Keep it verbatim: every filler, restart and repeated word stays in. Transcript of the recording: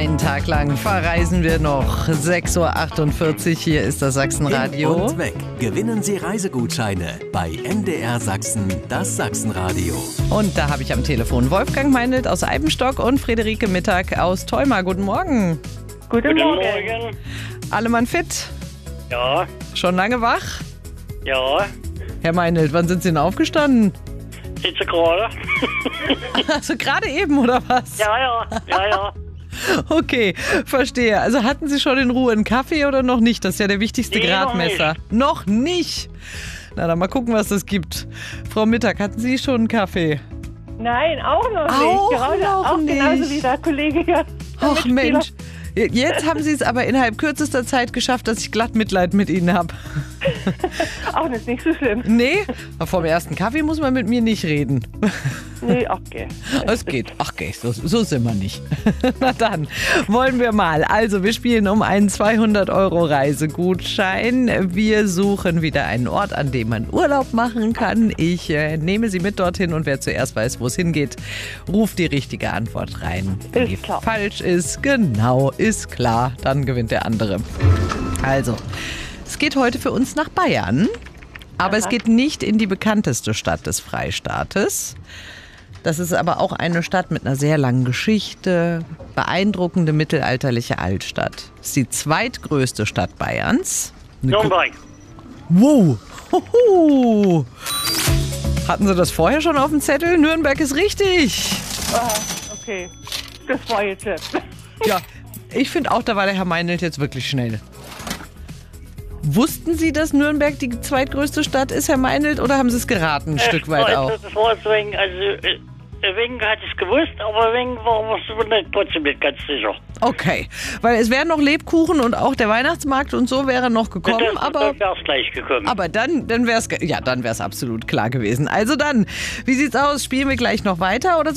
Einen Tag lang verreisen wir noch. sechs Uhr achtundvierzig, hier ist das Sachsenradio. Hin und weg. Gewinnen Sie Reisegutscheine bei M D R Sachsen, das Sachsenradio. Und da habe ich am Telefon Wolfgang Meindl aus Eibenstock und Friederike Mittag aus Theuma. Guten Morgen. Guten, Guten Morgen. Morgen. Alle Mann fit? Ja, Schon lange wach? ja, Herr Meindl, wann sind Sie denn aufgestanden? sitze gerade. Also gerade eben, oder was? Ja, ja, ja, ja. Okay, verstehe. Also hatten Sie schon in Ruhe einen Kaffee oder noch nicht? Das ist ja der wichtigste Nee, noch Gradmesser. Noch nicht. Na, dann mal gucken, was das gibt. Frau Mittag, hatten Sie schon einen Kaffee? Nein, auch noch nicht. Auch Gerade noch auch nicht. genauso wie der Kollege hier. der Ach Mitspieler. Mensch, jetzt haben Sie es aber innerhalb kürzester Zeit geschafft, dass ich glatt Mitleid mit Ihnen habe. Auch nicht, nicht so schlimm. Nee, vom ersten Kaffee muss man mit mir nicht reden. Nee, okay. Es geht. Ach, okay, so, so sind wir nicht. Na dann, wollen wir mal. Also, wir spielen um einen zweihundert Euro Reisegutschein. Wir suchen wieder einen Ort, an dem man Urlaub machen kann. Ich äh, nehme Sie mit dorthin und wer zuerst weiß, wo es hingeht, ruft die richtige Antwort rein. Wenn Ist die klar. falsch ist, genau, ist klar, dann gewinnt der andere. Also, es geht heute für uns nach Bayern, aber es geht nicht in die bekannteste Stadt des Freistaates. Das ist aber auch eine Stadt mit einer sehr langen Geschichte, beeindruckende mittelalterliche Altstadt. Das ist die zweitgrößte Stadt Bayerns. Eine Nürnberg. Wow! Hoho. Hatten Sie das vorher schon auf dem Zettel? Nürnberg ist richtig. Ah, okay. Das war jetzt jetzt. Ja, ich finde auch, da war der Herr Meindl jetzt wirklich schnell. Wussten Sie, dass Nürnberg die zweitgrößte Stadt ist, Herr Meindl, oder haben Sie es geraten, ein Stück weit das, auch? Das war deswegen, also, äh, wegen hatte ich es gewusst, aber wegen war man so nicht, trotzdem nicht ganz sicher. Okay, weil es wären noch Lebkuchen und auch der Weihnachtsmarkt und so wäre noch gekommen, das, aber... Dann wäre es gleich gekommen. Aber dann, dann wäre es ja, dann wäre es absolut klar gewesen. Also dann, wie sieht's aus? Spielen wir gleich noch weiter oder